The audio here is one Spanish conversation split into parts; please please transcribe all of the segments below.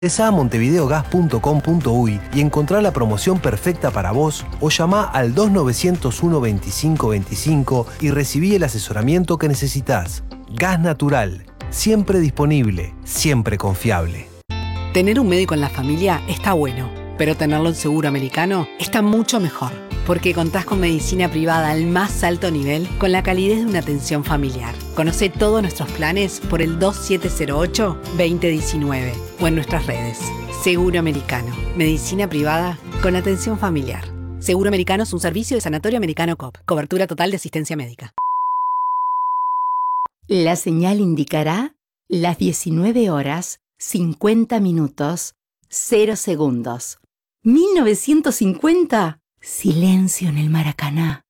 Ingresá a montevideogas.com.uy y encontrá la promoción perfecta para vos o llamá al 2901 25 25 y recibí el asesoramiento que necesitas. Gas Natural, siempre disponible, siempre confiable. Tener un médico en la familia está bueno, pero tenerlo en Seguro Americano está mucho mejor, porque contás con medicina privada al más alto nivel con la calidez de una atención familiar. Conoce todos nuestros planes por el 2708-2019 o en nuestras redes. Seguro Americano, medicina privada con atención familiar. Seguro Americano es un servicio de Sanatorio Americano Coop. Cobertura total de asistencia médica. La señal indicará las 19 horas, 50 minutos, 0 segundos. 1950, silencio en el Maracaná.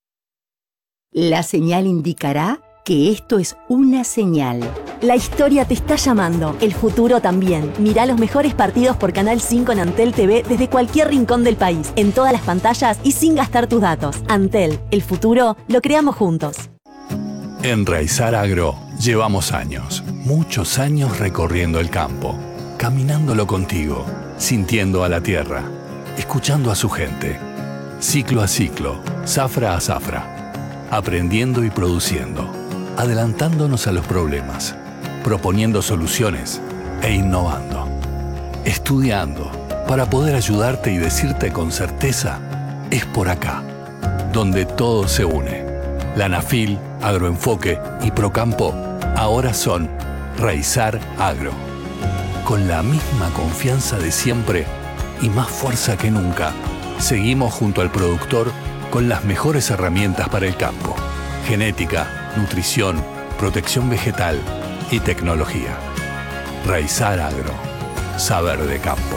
La señal indicará que esto es una señal. La historia te está llamando, el futuro también. Mirá los mejores partidos por Canal 5 en Antel TV desde cualquier rincón del país, en todas las pantallas y sin gastar tus datos. Antel, el futuro lo creamos juntos. En Raizar Agro llevamos años, muchos años recorriendo el campo, caminándolo contigo, sintiendo a la tierra, escuchando a su gente, ciclo a ciclo, zafra a zafra, aprendiendo y produciendo, adelantándonos a los problemas, proponiendo soluciones e innovando, estudiando para poder ayudarte y decirte con certeza, es por acá, donde todo se une. La Anafil, Agroenfoque y Procampo ahora son Raizar Agro. Con la misma confianza de siempre y más fuerza que nunca, seguimos junto al productor con las mejores herramientas para el campo: genética, nutrición, protección vegetal y tecnología. Raizar Agro. Saber de campo.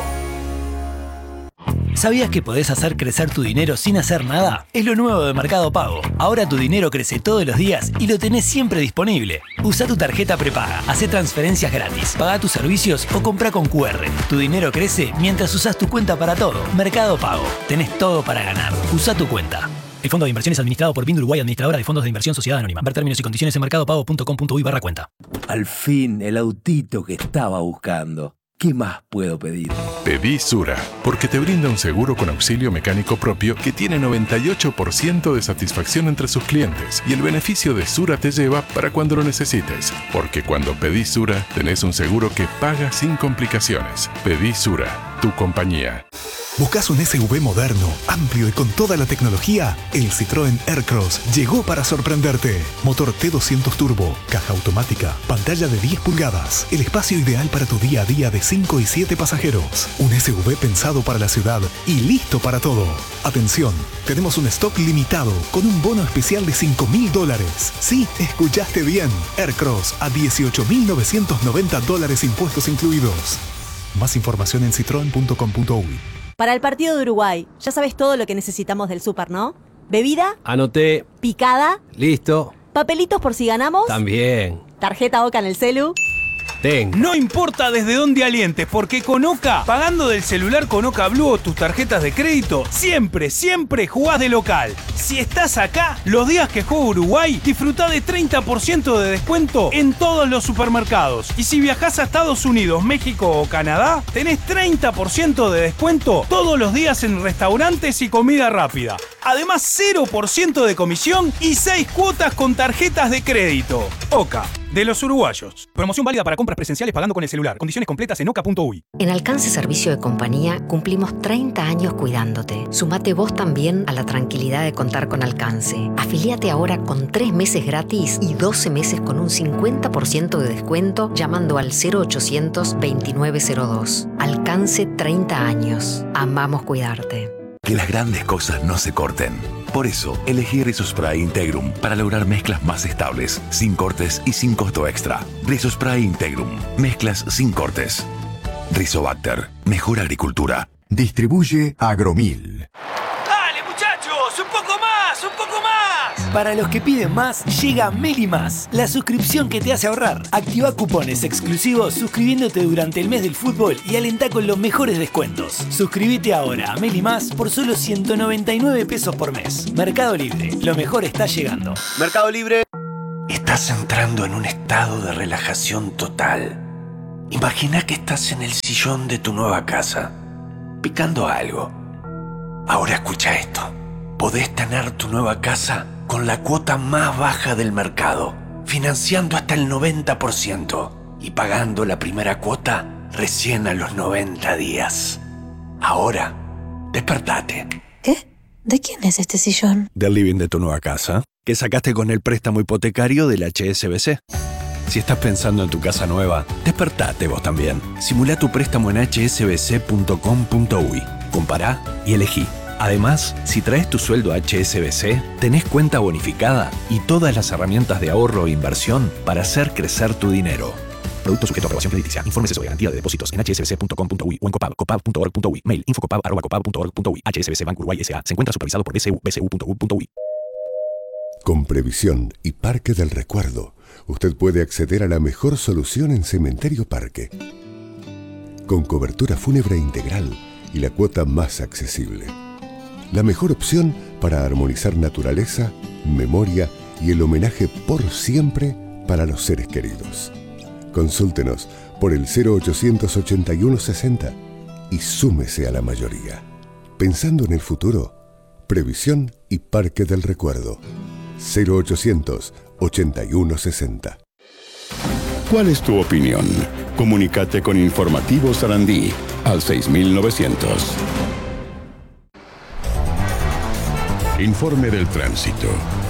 ¿Sabías que podés hacer crecer tu dinero sin hacer nada? Es lo nuevo de Mercado Pago. Ahora tu dinero crece todos los días y lo tenés siempre disponible. Usa tu tarjeta prepaga, hacé transferencias gratis, paga tus servicios o compra con QR. Tu dinero crece mientras usás tu cuenta para todo. Mercado Pago. Tenés todo para ganar. Usa tu cuenta. El Fondo de Inversiones administrado por BIND Uruguay, administradora de fondos de inversión Sociedad Anónima. Ver términos y condiciones en mercadopago.com.uy/cuenta. Al fin, el autito que estaba buscando. ¿Qué más puedo pedir? Pedí Sura, porque te brinda un seguro con auxilio mecánico propio que tiene 98% de satisfacción entre sus clientes. Y el beneficio de Sura te lleva para cuando lo necesites. Porque cuando pedís Sura, tenés un seguro que paga sin complicaciones. Pedí Sura, tu compañía. ¿Buscas un SUV moderno, amplio y con toda la tecnología? El Citroën Aircross llegó para sorprenderte. Motor T200 Turbo, caja automática, pantalla de 10 pulgadas, el espacio ideal para tu día a día de 5 y 7 pasajeros. Un SUV pensado para la ciudad y listo para todo. Atención, tenemos un stock limitado con un bono especial de $5.000. Sí, escuchaste bien. Aircross a $18.990 impuestos incluidos. Más información en citroen.com.uy. Para el partido de Uruguay, ya sabes todo lo que necesitamos del súper, ¿no? ¿Bebida? Anoté. ¿Picada? Listo. ¿Papelitos por si ganamos? También. ¿Tarjeta OCA en el celu? Tengo. No importa desde dónde alientes, porque con OCA, pagando del celular con OCA Blue o tus tarjetas de crédito, siempre jugás de local. Si estás acá, los días que juega Uruguay, disfrutá de 30% de descuento en todos los supermercados. Y si viajás a Estados Unidos, México o Canadá, tenés 30% de descuento todos los días en restaurantes y comida rápida. Además, 0% de comisión y 6 cuotas con tarjetas de crédito. OCA, de los uruguayos. Promoción válida para compras presenciales pagando con el celular. Condiciones completas en oca.uy. En Alcance Servicio de Compañía cumplimos 30 años cuidándote. Sumate vos también a la tranquilidad de contar con Alcance. Afiliate ahora con 3 meses gratis y 12 meses con un 50% de descuento llamando al 0800 2902. Alcance 30 años. Amamos cuidarte. Que las grandes cosas no se corten. Por eso, elegí Rizospray Integrum para lograr mezclas más estables, sin cortes y sin costo extra. Rizospray Integrum. Mezclas sin cortes. Rizobacter. Mejor agricultura. Distribuye Agromil. ¡Dale, muchachos! ¡Un poco más! ¡Un poco más! Para los que piden más, llega Meli Más, la suscripción que te hace ahorrar. Activa cupones exclusivos suscribiéndote durante el mes del fútbol y alentá con los mejores descuentos. Suscríbete ahora a Meli Más por solo 199 pesos por mes. Mercado Libre, lo mejor está llegando. Mercado Libre. Estás entrando en un estado de relajación total. Imagina que estás en el sillón de tu nueva casa, picando algo. Ahora escucha esto. Podés tener tu nueva casa con la cuota más baja del mercado, financiando hasta el 90% y pagando la primera cuota recién a los 90 días. Ahora, despertate. ¿Qué? ¿De quién es este sillón? Del living de tu nueva casa, que sacaste con el préstamo hipotecario del HSBC. Si estás pensando en tu casa nueva, despertate vos también. Simulá tu préstamo en hsbc.com.uy. Compará y elegí. Además, si traes tu sueldo a HSBC, tenés cuenta bonificada y todas las herramientas de ahorro e inversión para hacer crecer tu dinero. Producto sujeto a aprobación crediticia. Infórmese sobre garantía de depósitos en hsbc.com.uy o en copab.org.uy. Mail info@copab.org.uy. HSBC Bank Uruguay S.A. Se encuentra supervisado por BCU, bcu.uy. Con Previsión y Parque del Recuerdo, usted puede acceder a la mejor solución en Cementerio Parque. Con cobertura fúnebre integral y la cuota más accesible. La mejor opción para armonizar naturaleza, memoria y el homenaje por siempre para los seres queridos. Consúltenos por el 0800 81 60 y súmese a la mayoría. Pensando en el futuro, Previsión y Parque del Recuerdo. 0800 81 60. ¿Cuál es tu opinión? Comunícate con Informativo Sarandí al 6900. Informe del tránsito.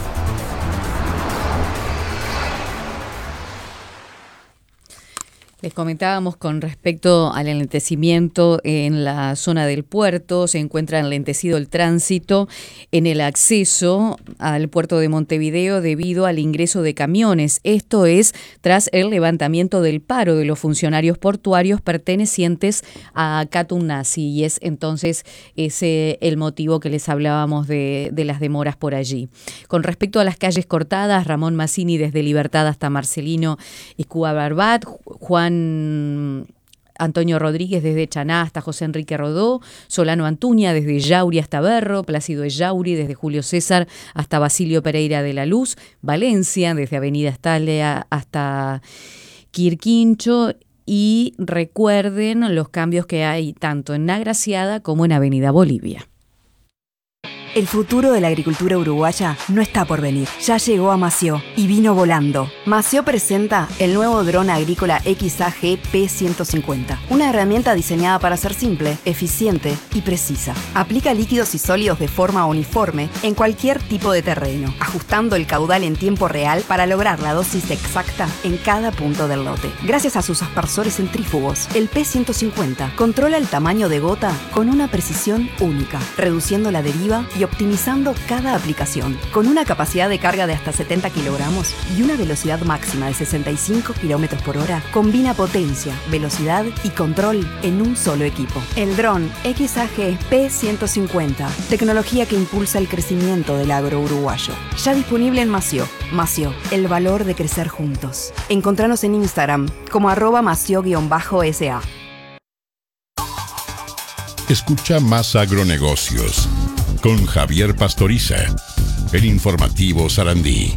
Les comentábamos con respecto al enlentecimiento en la zona del puerto. Se encuentra enlentecido el tránsito en el acceso al puerto de Montevideo debido al ingreso de camiones. Esto es tras el levantamiento del paro de los funcionarios portuarios pertenecientes a Catunasi, y es entonces ese el motivo que les hablábamos de las demoras por allí. Con respecto a las calles cortadas, Ramón Mazzini desde Libertad hasta Marcelino y Cuba Barbat, Juan Antonio Rodríguez desde Chaná hasta José Enrique Rodó, Solano Antuña desde Yauri hasta Berro, Plácido Ellauri desde Julio César hasta Basilio Pereira de la Luz, Valencia desde Avenida Estalia hasta Quirquincho, y recuerden los cambios que hay tanto en Agraciada como en Avenida Bolivia. El futuro de la agricultura uruguaya no está por venir. Ya llegó a Mació y vino volando. Mació presenta el nuevo dron agrícola XAG P150. Una herramienta diseñada para ser simple, eficiente y precisa. Aplica líquidos y sólidos de forma uniforme en cualquier tipo de terreno, ajustando el caudal en tiempo real para lograr la dosis exacta en cada punto del lote. Gracias a sus aspersores centrífugos, el P150 controla el tamaño de gota con una precisión única, reduciendo la deriva y optimizando cada aplicación. Con una capacidad de carga de hasta 70 kilogramos y una velocidad máxima de 65 kilómetros por hora, combina potencia, velocidad y control en un solo equipo. El dron XAG P150, tecnología que impulsa el crecimiento del agro uruguayo. Ya disponible en Mació. Mació, el valor de crecer juntos. Encontranos en Instagram como @macio_sa. Escucha Más Agronegocios con Javier Pastoriza, el Informativo Sarandí.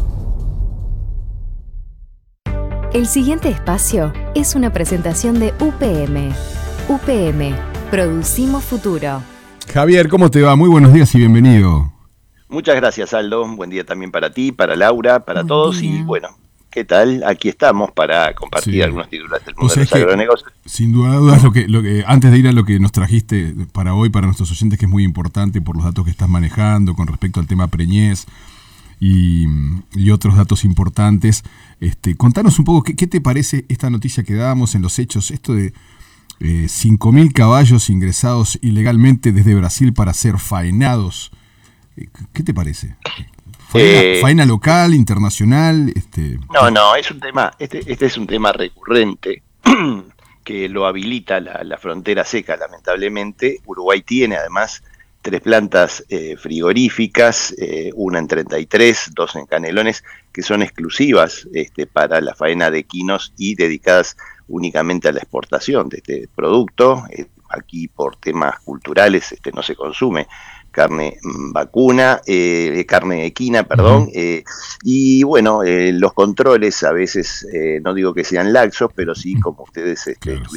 El siguiente espacio es una presentación de UPM. UPM, producimos futuro. Javier, ¿cómo te va? Muy buenos días y bienvenido. Muchas gracias, Aldo. Buen día también para ti, para Laura, para todos. Y bueno, ¿qué tal? Aquí estamos para compartir algunos titulares del mundo de los agronegocios. Sin duda, lo que antes de ir a lo que nos trajiste para hoy, para nuestros oyentes, que es muy importante por los datos que estás manejando con respecto al tema preñez y otros datos importantes, contanos un poco qué te parece esta noticia que dábamos en los hechos, esto de 5.000 caballos ingresados ilegalmente desde Brasil para ser faenados. ¿Qué te parece? ¿Faena local, internacional? No, es un tema, este es un tema recurrente que lo habilita la frontera seca, lamentablemente. Uruguay tiene además 3 plantas frigoríficas, una en 33, 2 en Canelones, que son exclusivas para la faena de equinos y dedicadas únicamente a la exportación de este producto. Aquí por temas culturales no se consume carne vacuna, carne equina, perdón, y bueno, los controles a veces, no digo que sean laxos, pero sí, como ustedes estuvieron